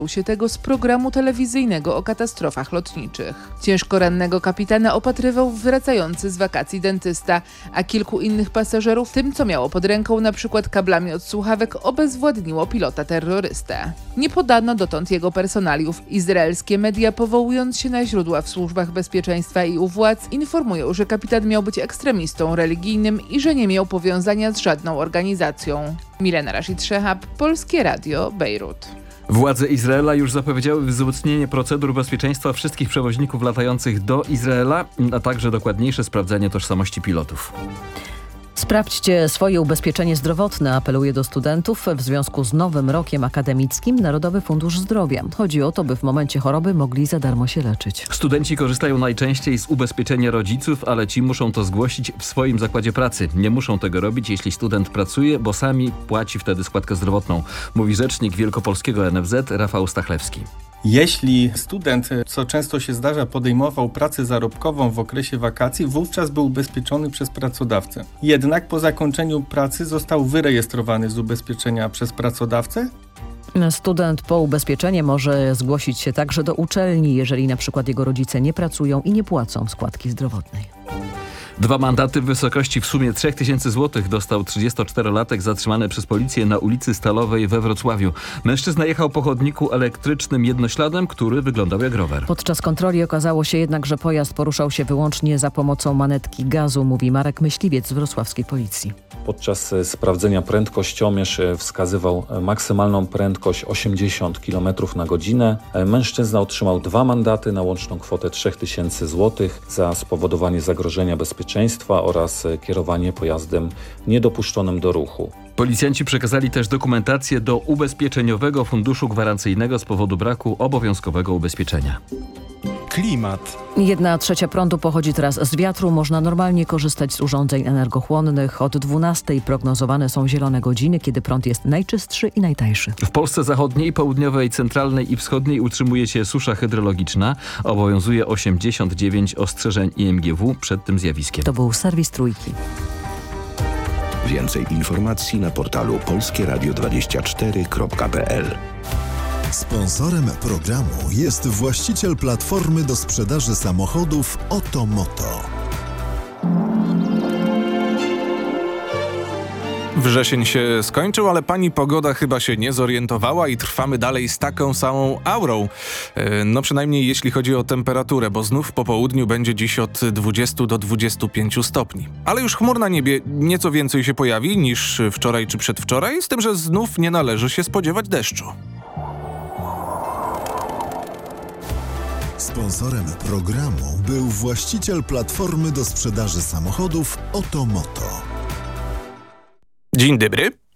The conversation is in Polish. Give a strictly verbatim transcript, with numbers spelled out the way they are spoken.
się tego z programu telewizyjnego o katastrofach lotniczych. Ciężko rannego kapitana opatrywał wracający z wakacji dentysta, a kilku innych pasażerów tym, co miało pod ręką, na przykład kablami od słuchawek, obezwładniło pilota terrorystę. Nie podano dotąd jego personaliów. Izraelskie media, powołując się na źródła w służbach bezpieczeństwa i u władz, informują, że kapitan miał być ekstremistą religijnym i że nie miał powiązania z żadną organizacją. Milena Rashid-Szehab, Polskie Radio, Bejrut. Władze Izraela już zapowiedziały wzmocnienie procedur bezpieczeństwa wszystkich przewoźników latających do Izraela, a także dokładniejsze sprawdzanie tożsamości pilotów. Sprawdźcie swoje ubezpieczenie zdrowotne, apeluje do studentów w związku z nowym rokiem akademickim Narodowy Fundusz Zdrowia. Chodzi o to, by w momencie choroby mogli za darmo się leczyć. Studenci korzystają najczęściej z ubezpieczenia rodziców, ale ci muszą to zgłosić w swoim zakładzie pracy. Nie muszą tego robić, jeśli student pracuje, bo sami płaci wtedy składkę zdrowotną, mówi rzecznik wielkopolskiego N F Z Rafał Stachlewski. Jeśli student, co często się zdarza, podejmował pracę zarobkową w okresie wakacji, wówczas był ubezpieczony przez pracodawcę. Jednak po zakończeniu pracy został wyrejestrowany z ubezpieczenia przez pracodawcę. Student po ubezpieczenie może zgłosić się także do uczelni, jeżeli na przykład jego rodzice nie pracują i nie płacą składki zdrowotnej. Dwa mandaty w wysokości w sumie trzy tysiące złotych dostał trzydziestoczterolatek zatrzymany przez policję na ulicy Stalowej we Wrocławiu. Mężczyzna jechał po chodniku elektrycznym jednośladem, który wyglądał jak rower. Podczas kontroli okazało się jednak, że pojazd poruszał się wyłącznie za pomocą manetki gazu, mówi Marek Myśliwiec z wrocławskiej policji. Podczas sprawdzenia prędkościomierz wskazywał maksymalną prędkość osiemdziesiąt kilometrów na godzinę. Mężczyzna otrzymał dwa mandaty na łączną kwotę trzy tysiące złotych za spowodowanie zagrożenia bezpieczeństwa oraz kierowanie pojazdem niedopuszczonym do ruchu. Policjanci przekazali też dokumentację do Ubezpieczeniowego Funduszu Gwarancyjnego z powodu braku obowiązkowego ubezpieczenia. Klimat. Jedna trzecia prądu pochodzi teraz z wiatru. Można normalnie korzystać z urządzeń energochłonnych. Od dwunastej prognozowane są zielone godziny, kiedy prąd jest najczystszy i najtańszy. W Polsce zachodniej, południowej, centralnej i wschodniej utrzymuje się susza hydrologiczna. Obowiązuje osiemdziesiąt dziewięć ostrzeżeń I M G W przed tym zjawiskiem. To był serwis Trójki. Więcej informacji na portalu polskie radio dwadzieścia cztery kropka p l. Sponsorem programu jest właściciel platformy do sprzedaży samochodów Otomoto. Wrzesień się skończył, ale pani pogoda chyba się nie zorientowała i trwamy dalej z taką samą aurą. No przynajmniej jeśli chodzi o temperaturę, bo znów po południu będzie dziś od dwudziestu do dwudziestu pięciu stopni. Ale już chmur na niebie nieco więcej się pojawi niż wczoraj czy przedwczoraj, z tym, że znów nie należy się spodziewać deszczu. Sponsorem programu był właściciel platformy do sprzedaży samochodów Otomoto. Dzień dobry.